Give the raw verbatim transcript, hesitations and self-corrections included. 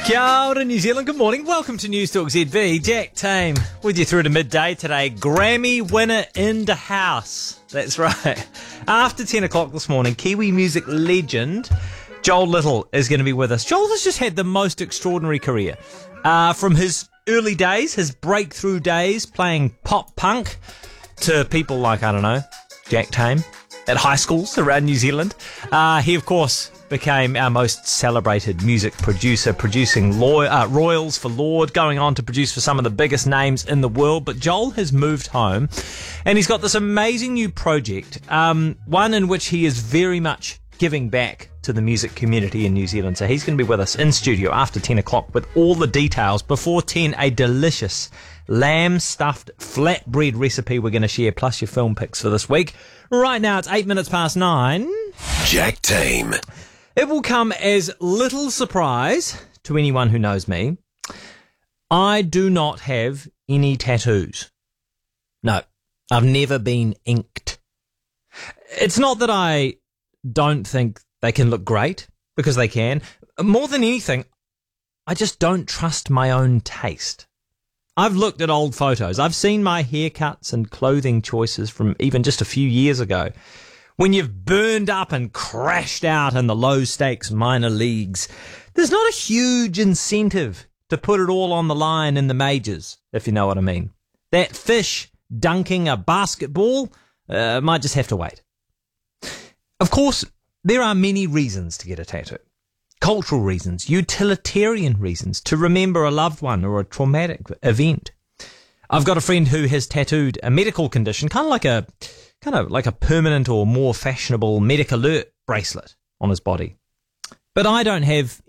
Kia ora, New Zealand. Good morning. Welcome to News Talk Z B. Jack Tame with you through to midday today. Grammy winner in the house. That's right. After ten o'clock this morning, Kiwi music legend Joel Little is going to be with us. Joel has just had the most extraordinary career. Uh, from his early days, his breakthrough days, playing pop punk, to people like, I don't know, Jack Tame at high schools around New Zealand. Uh, he, of course, became our most celebrated music producer, producing law, uh, royals for Lorde, going on to produce for some of the biggest names in the world. But Joel has moved home, and he's got this amazing new project, um, one in which he is very much giving back to the music community in New Zealand. So he's going to be with us in studio after ten o'clock with all the details. Before ten, a delicious lamb-stuffed flatbread recipe we're going to share, plus your film picks for this week. Right now, it's eight minutes past nine. Jack Tame. It will come as little surprise to anyone who knows me. I do not have any tattoos. No, I've never been inked. It's not that I don't think they can look great, because they can. More than anything, I just don't trust my own taste. I've looked at old photos. I've seen my haircuts and clothing choices from even just a few years ago. When you've burned up and crashed out in the low-stakes minor leagues, there's not a huge incentive to put it all on the line in the majors, if you know what I mean. That fish dunking a basketball uh, might just have to wait. Of course, there are many reasons to get a tattoo. Cultural reasons, utilitarian reasons, to remember a loved one or a traumatic event. I've got a friend who has tattooed a medical condition, kind of like a kind of like a permanent or more fashionable medic alert bracelet on his body. But I don't have